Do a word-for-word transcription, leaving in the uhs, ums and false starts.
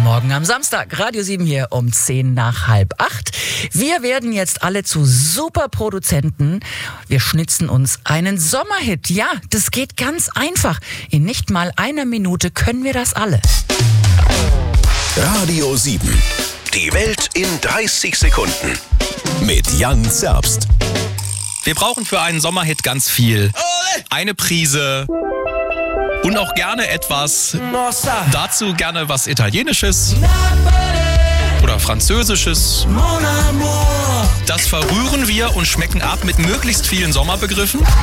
Morgen am Samstag. Radio sieben hier um zehn nach halb acht. Wir werden jetzt alle zu Superproduzenten. Wir schnitzen uns einen Sommerhit. Ja, das geht ganz einfach. In nicht mal einer Minute können wir das alle. Radio sieben. Die Welt in dreißig Sekunden. Mit Jan Zerbst. Wir brauchen für einen Sommerhit ganz viel. Eine Prise und auch gerne etwas, dazu gerne was Italienisches oder Französisches. Das verrühren wir und schmecken ab mit möglichst vielen Sommerbegriffen.